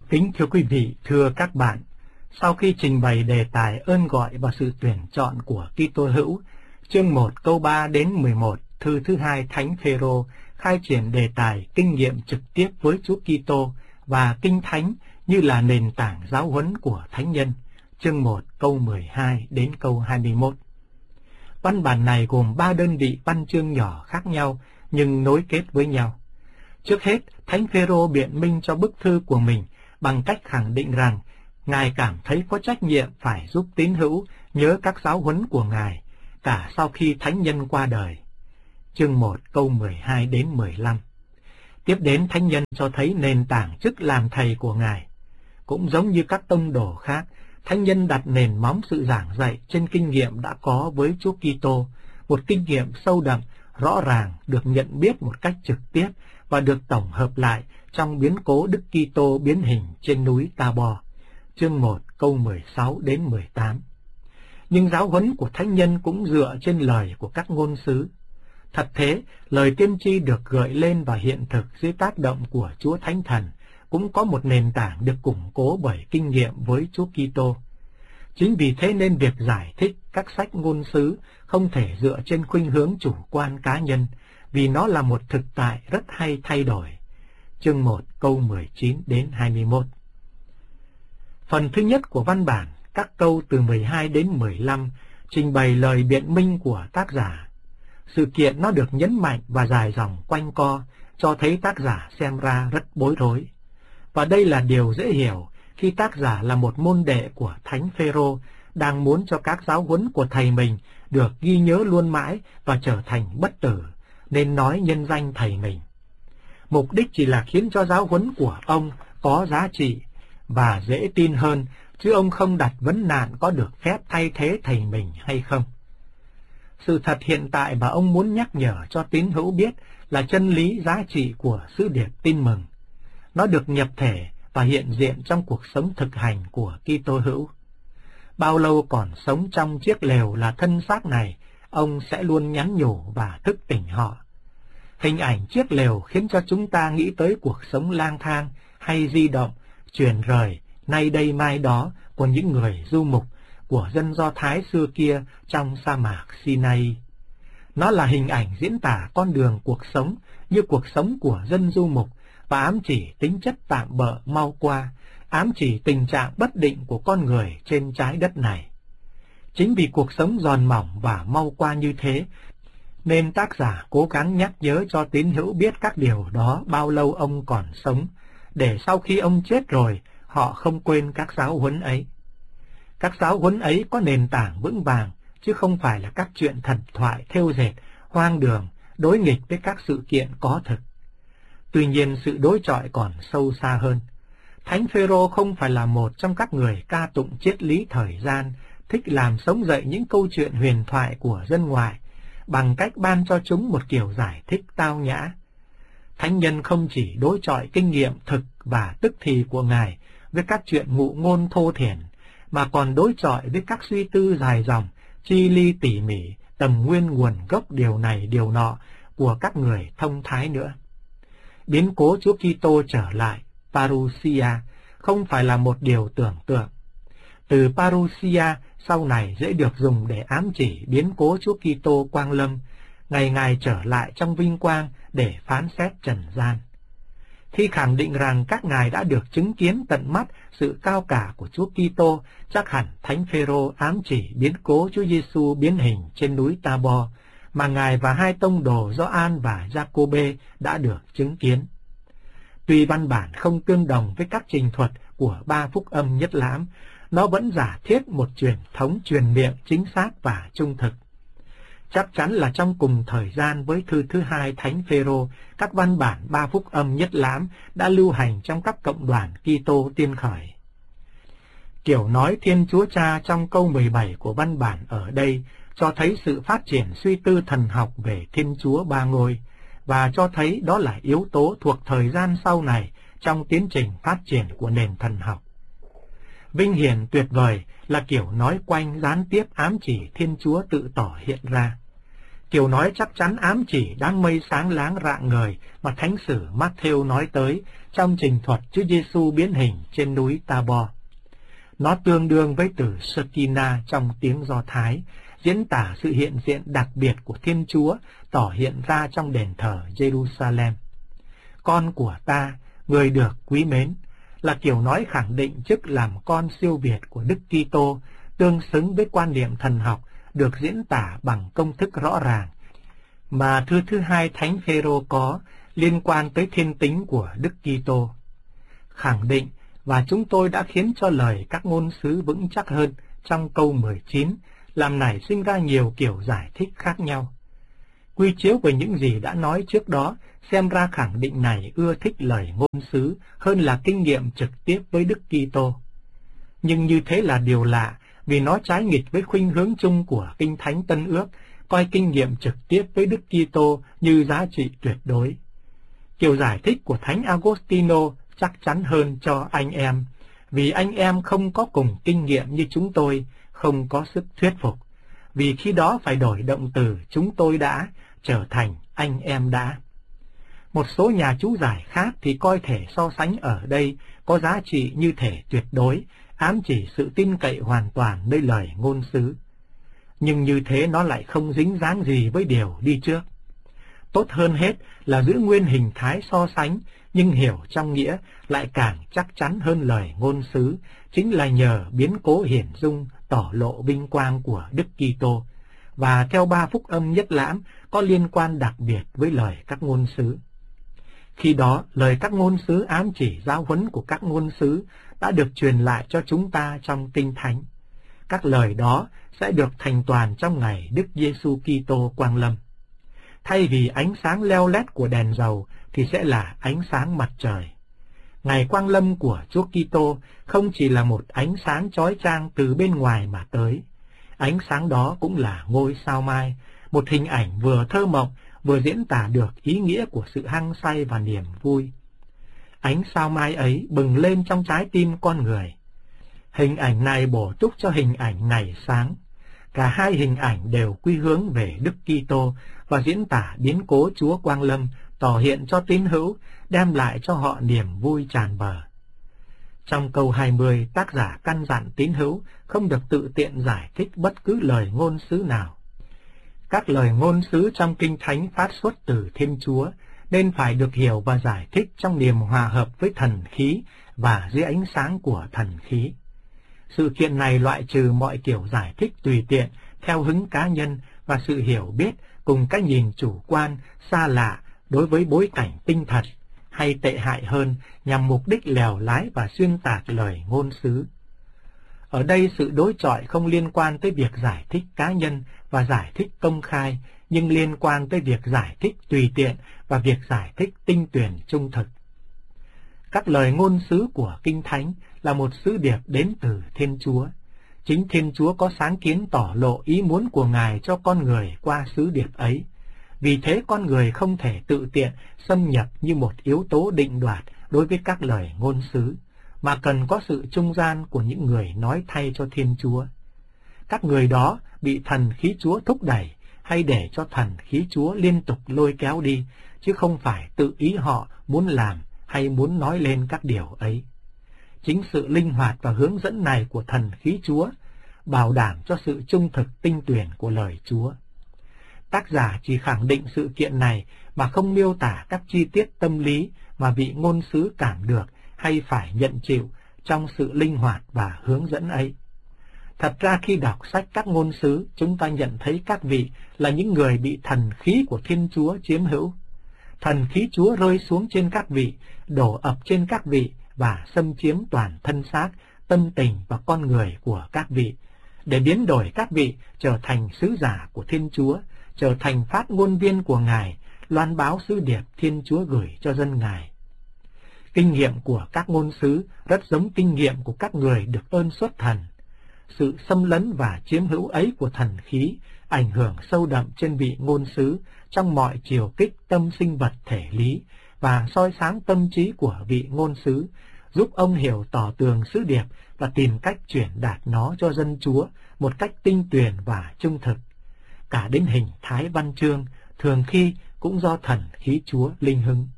Kính thưa quý vị, thưa các bạn, sau khi trình bày đề tài ơn gọi và sự tuyển chọn của Kitô hữu, chương 1 câu 3 đến 11, thư thứ 2 Thánh Phêrô khai triển đề tài kinh nghiệm trực tiếp với Chúa Kitô và Kinh Thánh như là nền tảng giáo huấn của thánh nhân, chương 1 câu 12 đến câu 21. Văn bản này gồm 3 đơn vị văn chương nhỏ khác nhau nhưng nối kết với nhau. Trước hết, Thánh Phêrô biện minh cho bức thư của mình bằng cách khẳng định rằng Ngài cảm thấy có trách nhiệm phải giúp tín hữu nhớ các giáo huấn của Ngài, cả sau khi thánh nhân qua đời. Chương 1 câu 12 đến 15. Tiếp đến, thánh nhân cho thấy nền tảng chức làm thầy của Ngài. Cũng giống như các tông đồ khác, thánh nhân đặt nền móng sự giảng dạy trên kinh nghiệm đã có với Chúa Kitô, một kinh nghiệm sâu đậm, rõ ràng, được nhận biết một cách trực tiếp và được tổng hợp lại trong biến cố Đức Kitô biến hình trên núi Ta-bo, chương 1 câu 16 đến 18. Nhưng giáo huấn của thánh nhân cũng dựa trên lời của các ngôn sứ. Thật thế, lời tiên tri được gợi lên và hiện thực dưới tác động của Chúa Thánh Thần cũng có một nền tảng được củng cố bởi kinh nghiệm với Chúa Kitô. Chính vì thế nên việc giải thích các sách ngôn sứ không thể dựa trên khuynh hướng chủ quan cá nhân, vì nó là một thực tại rất hay thay đổi. Chương 1 câu 19 đến 21. Phần thứ nhất của văn bản, các câu từ 12 đến 15, trình bày lời biện minh của tác giả. Sự kiện nó được nhấn mạnh và dài dòng quanh co, cho thấy tác giả xem ra rất bối rối. Và đây là điều dễ hiểu khi tác giả là một môn đệ của Thánh Phêrô, đang muốn cho các giáo huấn của thầy mình được ghi nhớ luôn mãi và trở thành bất tử, nên nói nhân danh thầy mình. Mục đích chỉ là khiến cho giáo huấn của ông có giá trị và dễ tin hơn, chứ ông không đặt vấn nạn có được phép thay thế thầy mình hay không. Sự thật hiện tại mà ông muốn nhắc nhở cho tín hữu biết là chân lý giá trị của sứ điệp tin mừng. Nó được nhập thể và hiện diện trong cuộc sống thực hành của Kitô hữu. Bao lâu còn sống trong chiếc lều là thân xác này, ông sẽ luôn nhắn nhủ và thức tỉnh họ. Hình ảnh chiếc lều khiến cho chúng ta nghĩ tới cuộc sống lang thang hay di động, chuyển rời, nay đây mai đó của những người du mục, của dân Do Thái xưa kia trong sa mạc Sinai. Nó là hình ảnh diễn tả con đường cuộc sống như cuộc sống của dân du mục và ám chỉ tính chất tạm bợ mau qua, ám chỉ tình trạng bất định của con người trên trái đất này. Chính vì cuộc sống giòn mỏng và mau qua như thế, nên tác giả cố gắng nhắc nhớ cho tín hữu biết các điều đó bao lâu ông còn sống, để sau khi ông chết rồi, họ không quên các giáo huấn ấy. Các giáo huấn ấy có nền tảng vững vàng, chứ không phải là các chuyện thần thoại thêu dệt, hoang đường, đối nghịch với các sự kiện có thực. Tuy nhiên, sự đối chọi còn sâu xa hơn. Thánh Phêrô không phải là một trong các người ca tụng triết lý thời gian, thích làm sống dậy những câu chuyện huyền thoại của dân ngoại, bằng cách ban cho chúng một kiểu giải thích tao nhã. Thánh nhân không chỉ đối chọi kinh nghiệm thực và tức thì của Ngài với các chuyện ngụ ngôn thô thiển, mà còn đối chọi với các suy tư dài dòng, chi ly tỉ mỉ, tầm nguyên nguồn gốc điều này điều nọ của các người thông thái nữa. Biến cố Chúa Kitô trở lại, parousia, không phải là một điều tưởng tượng. Từ parousia sau này dễ được dùng để ám chỉ biến cố Chúa Kitô quang lâm, ngày Ngài trở lại trong vinh quang để phán xét trần gian. Khi khẳng định rằng các ngài đã được chứng kiến tận mắt sự cao cả của Chúa Kitô, chắc hẳn Thánh Phêrô ám chỉ biến cố Chúa Giêsu biến hình trên núi Ta-bo mà ngài và hai tông đồ Gioan và Giacôbê đã được chứng kiến. Tuy văn bản không tương đồng với các trình thuật của ba phúc âm nhất lãm, nó vẫn giả thiết một truyền thống truyền miệng chính xác và trung thực. Chắc chắn là trong cùng thời gian với thư thứ hai Thánh Phêrô, các văn bản ba phúc âm nhất lãm đã lưu hành trong các cộng đoàn Kitô tiên khởi. Kiểu nói Thiên Chúa Cha trong câu 17 của văn bản ở đây cho thấy sự phát triển suy tư thần học về Thiên Chúa Ba Ngôi, và cho thấy đó là yếu tố thuộc thời gian sau này trong tiến trình phát triển của nền thần học. Vinh hiển tuyệt vời là kiểu nói quanh gián tiếp ám chỉ Thiên Chúa tự tỏ hiện ra. Kiểu nói chắc chắn ám chỉ đám mây sáng láng rạng ngời mà Thánh sử Matthew nói tới trong trình thuật Chúa Giêsu biến hình trên núi Tabor. Nó tương đương với từ Shekinah trong tiếng Do Thái, diễn tả sự hiện diện đặc biệt của Thiên Chúa tỏ hiện ra trong đền thờ Jerusalem. Con của ta, người được quý mến, là kiểu nói khẳng định chức làm con siêu việt của Đức Kitô, tương xứng với quan niệm thần học được diễn tả bằng công thức rõ ràng mà thư thứ hai Thánh Phêrô có liên quan tới thiên tính của Đức Kitô. Khẳng định và chúng tôi đã khiến cho lời các ngôn sứ vững chắc hơn trong câu 19, làm nảy sinh ra nhiều kiểu giải thích khác nhau. Quy chiếu về những gì đã nói trước đó, xem ra khẳng định này ưa thích lời ngôn sứ hơn là kinh nghiệm trực tiếp với Đức Kitô. Nhưng như thế là điều lạ, vì nó trái nghịch với khuynh hướng chung của Kinh Thánh Tân Ước, coi kinh nghiệm trực tiếp với Đức Kitô như giá trị tuyệt đối. Kiểu giải thích của Thánh Agostino chắc chắn hơn cho anh em, vì anh em không có cùng kinh nghiệm như chúng tôi, không có sức thuyết phục, vì khi đó phải đổi động từ chúng tôi đã trở thành anh em đã. Một số nhà chú giải khác thì coi thể so sánh ở đây có giá trị như thể tuyệt đối, ám chỉ sự tin cậy hoàn toàn nơi lời ngôn sứ. Nhưng như thế nó lại không dính dáng gì với điều đi trước. Tốt hơn hết là giữ nguyên hình thái so sánh, nhưng hiểu trong nghĩa lại càng chắc chắn hơn lời ngôn sứ, chính là nhờ biến cố hiển dung tỏ lộ vinh quang của Đức Kitô, và theo ba phúc âm nhất lãm có liên quan đặc biệt với lời các ngôn sứ. Khi đó, lời các ngôn sứ ám chỉ giáo huấn của các ngôn sứ đã được truyền lại cho chúng ta trong Kinh Thánh. Các lời đó sẽ được thành toàn trong ngày Đức Giêsu Kitô quang lâm. Thay vì ánh sáng leo lét của đèn dầu thì sẽ là ánh sáng mặt trời. Ngày quang lâm của Chúa Kitô không chỉ là một ánh sáng chói chang từ bên ngoài mà tới. Ánh sáng đó cũng là ngôi sao mai, một hình ảnh vừa thơ mộng vừa diễn tả được ý nghĩa của sự hăng say và niềm vui. Ánh sao mai ấy bừng lên trong trái tim con người. Hình ảnh này bổ túc cho hình ảnh ngày sáng. Cả hai hình ảnh đều quy hướng về Đức Kitô và diễn tả biến cố Chúa quang lâm, tỏ hiện cho tín hữu, đem lại cho họ niềm vui tràn bờ. Trong câu 20, tác giả căn dặn tín hữu không được tự tiện giải thích bất cứ lời ngôn sứ nào. Các lời ngôn sứ trong Kinh Thánh phát xuất từ Thiên Chúa, nên phải được hiểu và giải thích trong niềm hòa hợp với thần khí và dưới ánh sáng của thần khí. Sự kiện này loại trừ mọi kiểu giải thích tùy tiện, theo hứng cá nhân và sự hiểu biết cùng cái nhìn chủ quan, xa lạ đối với bối cảnh tinh thật, hay tệ hại hơn, nhằm mục đích lèo lái và xuyên tạc lời ngôn sứ. Ở đây sự đối chọi không liên quan tới việc giải thích cá nhân và giải thích công khai, nhưng liên quan tới việc giải thích tùy tiện và việc giải thích tinh tuyển trung thực. Các lời ngôn sứ của Kinh Thánh là một sứ điệp đến từ Thiên Chúa. Chính Thiên Chúa có sáng kiến tỏ lộ ý muốn của Ngài cho con người qua sứ điệp ấy. Vì thế con người không thể tự tiện xâm nhập như một yếu tố định đoạt đối với các lời ngôn sứ, mà cần có sự trung gian của những người nói thay cho Thiên Chúa. Các người đó bị thần khí Chúa thúc đẩy hay để cho thần khí Chúa liên tục lôi kéo đi, chứ không phải tự ý họ muốn làm hay muốn nói lên các điều ấy. Chính sự linh hoạt và hướng dẫn này của thần khí Chúa bảo đảm cho sự trung thực tinh tuyển của lời Chúa. Tác giả chỉ khẳng định sự kiện này mà không miêu tả các chi tiết tâm lý mà vị ngôn sứ cảm được hay phải nhận chịu trong sự linh hoạt và hướng dẫn ấy. Thật ra khi đọc sách các ngôn sứ, chúng ta nhận thấy các vị là những người bị thần khí của Thiên Chúa chiếm hữu. Thần khí Chúa rơi xuống trên các vị, đổ ập trên các vị và xâm chiếm toàn thân xác, tâm tình và con người của các vị, để biến đổi các vị trở thành sứ giả của Thiên Chúa, trở thành phát ngôn viên của Ngài, loan báo sứ điệp Thiên Chúa gửi cho dân Ngài. Kinh nghiệm của các ngôn sứ rất giống kinh nghiệm của các người được ơn xuất thần. Sự xâm lấn và chiếm hữu ấy của thần khí ảnh hưởng sâu đậm trên vị ngôn sứ trong mọi chiều kích tâm sinh vật thể lý và soi sáng tâm trí của vị ngôn sứ, giúp ông hiểu tỏ tường sứ điệp và tìm cách truyền đạt nó cho dân Chúa một cách tinh tuyền và trung thực. cả đến hình thái văn chương, thường khi cũng do thần khí Chúa linh hứng.